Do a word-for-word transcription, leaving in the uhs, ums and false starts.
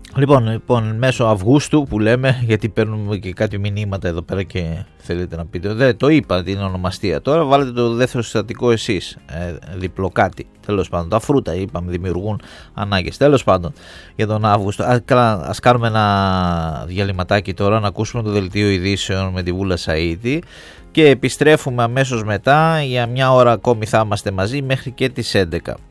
Λοιπόν, λοιπόν, μέσω Αυγούστου που λέμε, γιατί παίρνουμε και κάτι μηνύματα εδώ πέρα και θέλετε να πείτε, δε, το είπα την ονομαστία, τώρα βάλετε το δεύτερο συστατικό εσείς, ε, διπλό κάτι, τέλος πάντων, τα φρούτα είπαμε δημιουργούν ανάγκες, τέλος πάντων, για τον Αύγουστο. Α, καλά, ας κάνουμε ένα διαλυματάκι τώρα, να ακούσουμε το δελτίο ειδήσεων με τη Βούλα Σαΐδη και επιστρέφουμε αμέσως μετά, για μια ώρα ακόμη θα είμαστε μαζί μέχρι και τις έντεκα.